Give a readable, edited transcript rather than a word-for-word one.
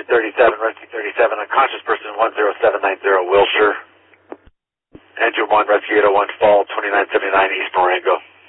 Rescue 37, unconscious person 10790 Wilshire. Engine 1, Rescue 801, fall 2979 East Marengo.